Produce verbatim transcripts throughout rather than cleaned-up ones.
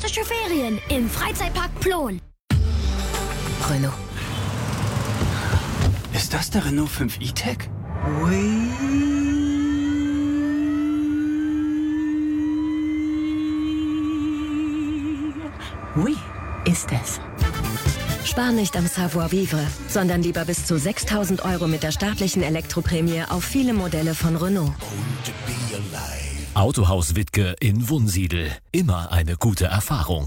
fantastische Ferien im Freizeitpark Plon. Renault. Ist das der Renault fünf E-Tech? Oui. Oui, ist es. Spar nicht am Savoir-vivre, sondern lieber bis zu sechstausend Euro mit der staatlichen Elektroprämie auf viele Modelle von Renault. Autohaus Wittke in Wunsiedel. Immer eine gute Erfahrung.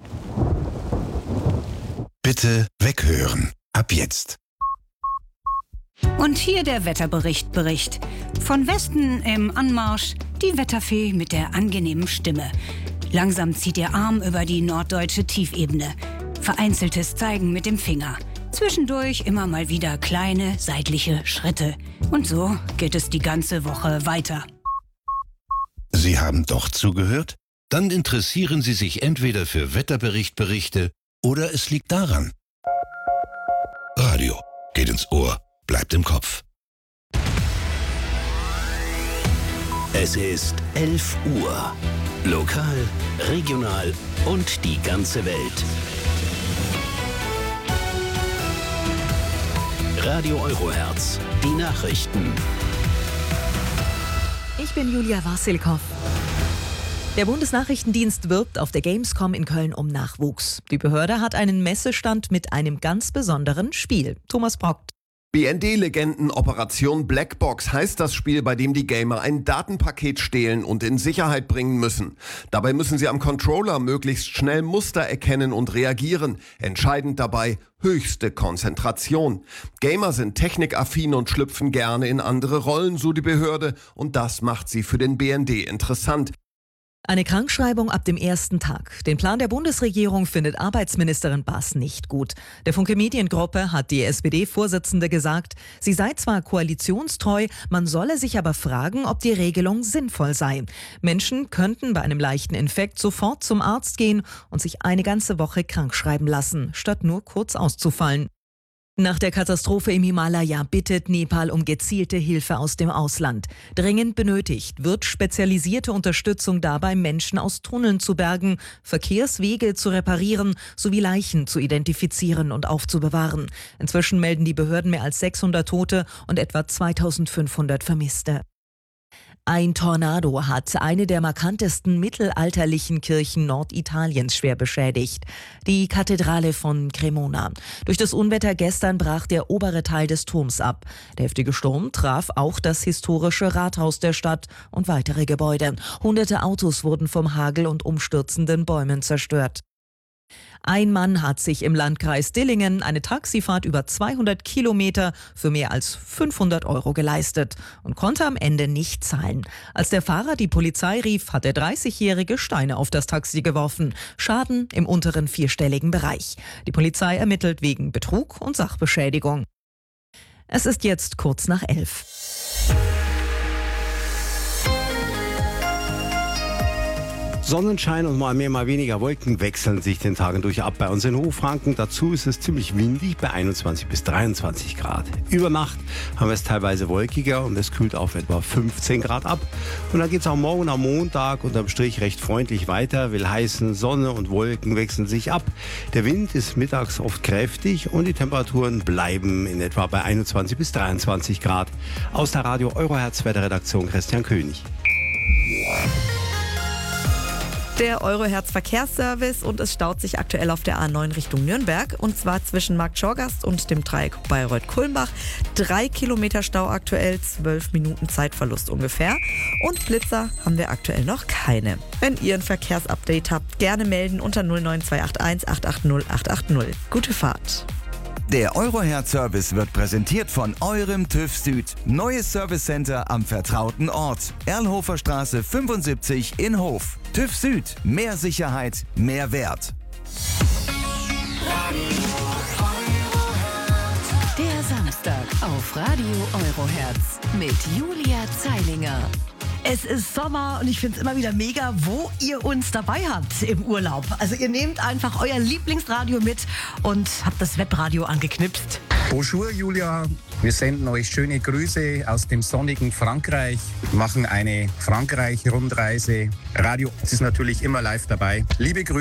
Bitte weghören. Ab jetzt. Und hier der Wetterbericht Bericht. Von Westen im Anmarsch die Wetterfee mit der angenehmen Stimme. Langsam zieht ihr Arm über die norddeutsche Tiefebene. Vereinzeltes Zeigen mit dem Finger. Zwischendurch immer mal wieder kleine seitliche Schritte. Und so geht es die ganze Woche weiter. Sie haben doch zugehört? Dann interessieren Sie sich entweder für Wetterberichtberichte oder es liegt daran. Radio geht ins Ohr, bleibt im Kopf. Es ist elf Uhr. Lokal, regional und die ganze Welt. Radio Eurohertz, die Nachrichten. Ich bin Julia Wassilkow. Der Bundesnachrichtendienst wirbt auf der Gamescom in Köln um Nachwuchs. Die Behörde hat einen Messestand mit einem ganz besonderen Spiel. Thomas Brockt. B N D-Legenden Operation Blackbox heißt das Spiel, bei dem die Gamer ein Datenpaket stehlen und in Sicherheit bringen müssen. Dabei müssen sie am Controller möglichst schnell Muster erkennen und reagieren. Entscheidend dabei höchste Konzentration. Gamer sind technikaffin und schlüpfen gerne in andere Rollen, so die Behörde, und das macht sie für den B N D interessant. Eine Krankschreibung ab dem ersten Tag. Den Plan der Bundesregierung findet Arbeitsministerin Bass nicht gut. Der Funke Mediengruppe hat die S P D-Vorsitzende gesagt, sie sei zwar koalitionstreu, man solle sich aber fragen, ob die Regelung sinnvoll sei. Menschen könnten bei einem leichten Infekt sofort zum Arzt gehen und sich eine ganze Woche krankschreiben lassen, statt nur kurz auszufallen. Nach der Katastrophe im Himalaya bittet Nepal um gezielte Hilfe aus dem Ausland. Dringend benötigt wird spezialisierte Unterstützung dabei, Menschen aus Tunneln zu bergen, Verkehrswege zu reparieren sowie Leichen zu identifizieren und aufzubewahren. Inzwischen melden die Behörden mehr als sechshundert Tote und etwa zweitausendfünfhundert Vermisste. Ein Tornado hat eine der markantesten mittelalterlichen Kirchen Norditaliens schwer beschädigt, die Kathedrale von Cremona. Durch das Unwetter gestern brach der obere Teil des Turms ab. Der heftige Sturm traf auch das historische Rathaus der Stadt und weitere Gebäude. Hunderte Autos wurden vom Hagel und umstürzenden Bäumen zerstört. Ein Mann hat sich im Landkreis Dillingen eine Taxifahrt über zweihundert Kilometer für mehr als fünfhundert Euro geleistet und konnte am Ende nicht zahlen. Als der Fahrer die Polizei rief, hat der dreißigjährige Steine auf das Taxi geworfen. Schaden im unteren vierstelligen Bereich. Die Polizei ermittelt wegen Betrug und Sachbeschädigung. Es ist jetzt kurz nach elf. Sonnenschein und mal mehr, mal weniger Wolken wechseln sich den Tagen durch ab bei uns in Hochfranken. Dazu ist es ziemlich windig bei einundzwanzig bis dreiundzwanzig Grad. Über Nacht haben wir es teilweise wolkiger und es kühlt auf etwa fünfzehn Grad ab. Und dann geht es auch morgen am Montag unterm Strich recht freundlich weiter. Will heißen, Sonne und Wolken wechseln sich ab. Der Wind ist mittags oft kräftig und die Temperaturen bleiben in etwa bei einundzwanzig bis dreiundzwanzig Grad. Aus der Radio Eurohertz Wetterredaktion Christian König. Der Eurohertz Verkehrsservice und es staut sich aktuell auf der A neun Richtung Nürnberg und zwar zwischen Markt Schorgast und dem Dreieck Bayreuth-Kulmbach. Drei Kilometer Stau aktuell, zwölf Minuten Zeitverlust ungefähr und Blitzer haben wir aktuell noch keine. Wenn ihr ein Verkehrsupdate habt, gerne melden unter null neun zwei acht eins acht acht null acht acht null. Gute Fahrt! Der Eurohertz-Service wird präsentiert von eurem TÜV Süd. Neues Service Center am vertrauten Ort. Erlhofer Straße fünfundsiebzig in Hof. TÜV Süd. Mehr Sicherheit, mehr Wert. Der Samstag auf Radio Eurohertz mit Julia Zeilinger. Es ist Sommer und ich finde es immer wieder mega, wo ihr uns dabei habt im Urlaub. Also ihr nehmt einfach euer Lieblingsradio mit und habt das Webradio angeknipst. Bonjour Julia, wir senden euch schöne Grüße aus dem sonnigen Frankreich, machen eine Frankreich-Rundreise. Radio ist natürlich immer live dabei. Liebe Grüße.